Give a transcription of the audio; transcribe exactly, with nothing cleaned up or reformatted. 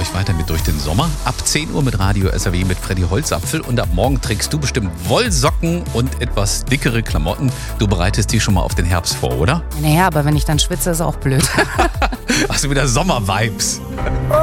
euch weiter mit durch den Sommer. Ab zehn Uhr mit Radio S R W mit Freddy Holzapfel. Und ab morgen trägst du bestimmt Wollsocken und etwas dickere Klamotten. Du bereitest dich schon mal auf den Herbst vor, oder? Naja, aber wenn ich dann schwitze, ist auch blöd. Hast du wieder Sommer-Vibes?